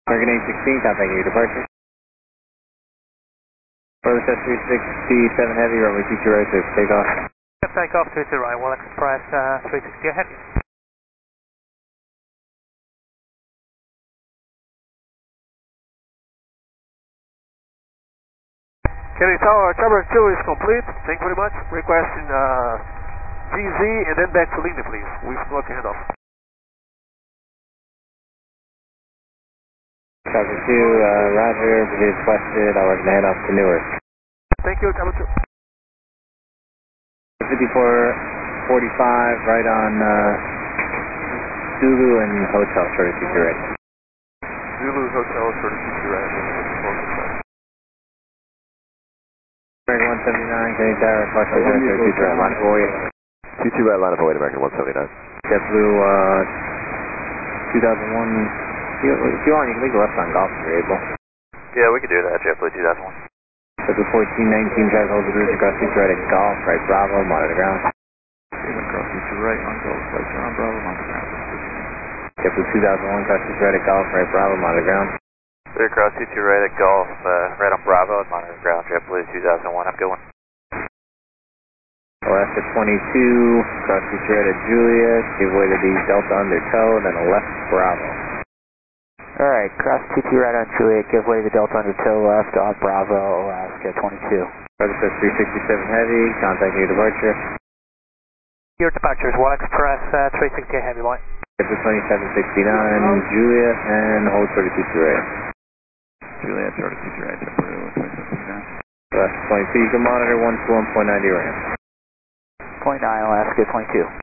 American 816, contact your departure. Brother Set 367 Heavy, runway 22 right, clear for takeoff. Takeoff 22 right, Wall Express 360 Heavy. Kennedy Tower, Tower 2 is complete. Thank you very much. Requesting GZ and then back to Lima, please. We've blocked the handoff. Tower 2, Roger, requested, I'll work the handoff to Newark. Thank you, Tower 2. 5445, right on Zulu and Hotel, short of CQ ready. Zulu Hotel, short of CQ ready. American 179, Kennedy Tower, Foxtrot 0, 22 right, line of await. 22 right, line of await, American 179. JetBlue 2001. If you want, you can leave the left on golf if you're able. Yeah, we could do that, JetBlue 2001. JetBlue 1419, try to hold the bridge across CQ right at Golf, right Bravo, monitor ground. Across CQ right on Golf, right John Bravo, monitor ground. JetBlue 2001, cross CQ right at Golf, right Bravo, monitor ground. Clear across CQ right at Golf, right on Bravo, monitor ground, JetBlue 2001, have a good one. Alaska 22, cross CQ right at Juliet, give way to the Delta undertow, then a left Bravo. Alright, cross CQ right on Juliet, give way to the Delta undertow left on Bravo, Alaska 22. Brother Set 367 Heavy, contact your departure. Your departures, Wall Express 360 Heavy, white. JetBlue 2769, Juliet, and hold short of CQ right. Juliet, short of CQ right, JetBlue 2769. Alaska 22, you can monitor 121.90 ramp. 0.9, Alaska 22.